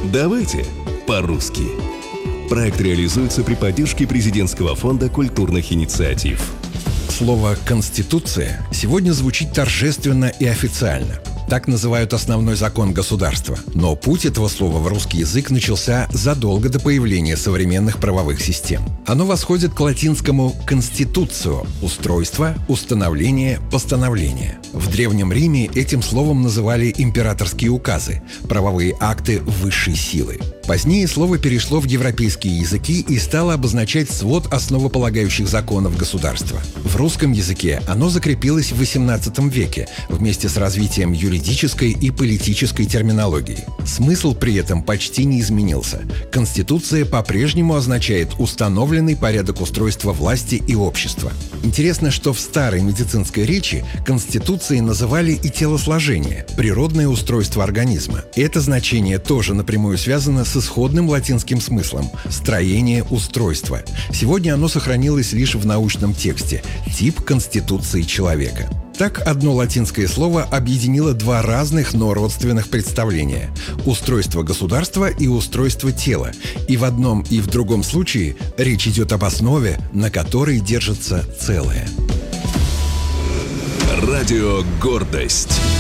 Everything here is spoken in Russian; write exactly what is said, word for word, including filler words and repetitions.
Давайте по-русски. Проект реализуется при поддержке Президентского фонда культурных инициатив. Слово «конституция» сегодня звучит торжественно и официально. Так называют основной закон государства. Но путь этого слова в русский язык начался задолго до появления современных правовых систем. Оно восходит к латинскому «constitutio» – устройство, установление, постановление. В Древнем Риме этим словом называли императорские указы – правовые акты высшей силы. Позднее слово перешло в европейские языки и стало обозначать свод основополагающих законов государства. В русском языке оно закрепилось в восемнадцатом веке вместе с развитием юридической и политической терминологии. Смысл при этом почти не изменился. Конституция по-прежнему означает установленный порядок устройства власти и общества. Интересно, что в старой медицинской речи Конституцией называли и телосложение, природное устройство организма. Это значение тоже напрямую связано с исходным латинским смыслом – строение устройства. Сегодня оно сохранилось лишь в научном тексте – тип конституции человека. Так, одно латинское слово объединило два разных, но родственных представления – устройство государства и устройство тела. И в одном и в другом случае речь идет об основе, на которой держится целое. Радио «Гордость».